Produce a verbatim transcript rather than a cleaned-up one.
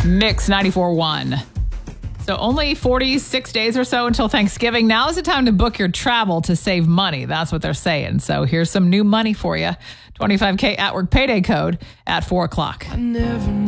Mix ninety-four point one. So only forty-six days or so until Thanksgiving. Now is the time to book your travel to save money. That's what they're saying. So here's some new money for you. twenty-five K at work payday code at four o'clock. I never